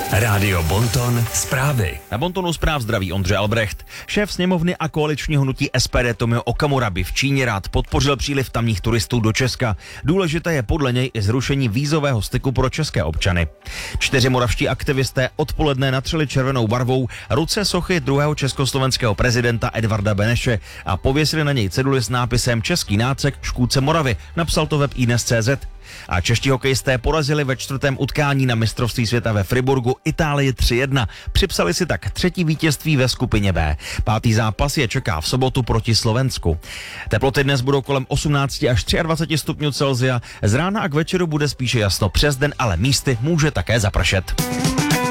Rádio Bonton zprávy. Na Bontonu zpráv zdraví Ondřej Albrecht. Šéf sněmovny a koaličního hnutí SPD Tomio Okamura by v Číně rád podpořil příliv tamních turistů do Česka. Důležité je podle něj i zrušení vízového styku pro české občany. 4 moravští aktivisté odpoledne natřeli červenou barvou ruce sochy druhého československého prezidenta Edvarda Beneše a pověsili na něj ceduly s nápisem Český nácek škůdce Moravy, napsal to web iDnes.cz. A čeští hokejisté porazili ve 4. utkání na mistrovství světa ve Friburgu Itálii 3-1. Připsali si tak 3. vítězství ve skupině B. 5. zápas je čeká v sobotu proti Slovensku. Teploty dnes budou kolem 18 až 23 stupňů Celsia. Z rána a k večeru bude spíše jasno přes den, ale místy může také zapršet.